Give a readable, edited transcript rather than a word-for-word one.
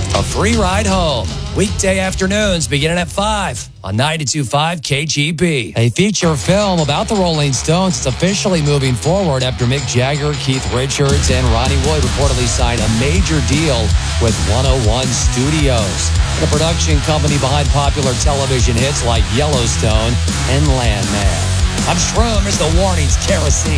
A Free Ride Home. Weekday afternoons beginning at 5 on 92.5 KGB. A feature film about the Rolling Stones is officially moving forward after Mick Jagger, Keith Richards, and Ronnie Wood reportedly signed a major deal with 101 Studios, the production company behind popular television hits like Yellowstone and Landman. I'm Shroom. Here's the warnings, kerosene.